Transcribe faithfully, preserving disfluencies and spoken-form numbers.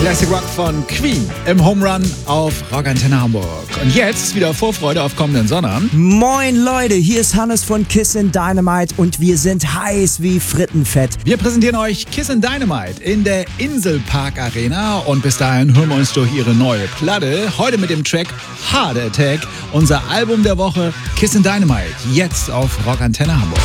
Classic Rock von Queen im Home Run auf Rock Antenne Hamburg. Und jetzt wieder Vorfreude auf kommenden Sonnabend. Moin Leute, hier ist Hannes von Kissin' Dynamite und wir sind heiß wie Frittenfett. Wir präsentieren euch Kissin' Dynamite in der Inselpark Arena und bis dahin hören wir uns durch ihre neue Platte. Heute mit dem Track Heart Attack, unser Album der Woche Kissin' Dynamite, jetzt auf Rock Antenne Hamburg.